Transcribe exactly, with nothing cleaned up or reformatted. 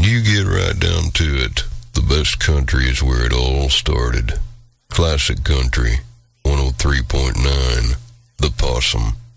you get right down to it, the best country is where it all started. Classic Country, one oh three point nine, The Possum.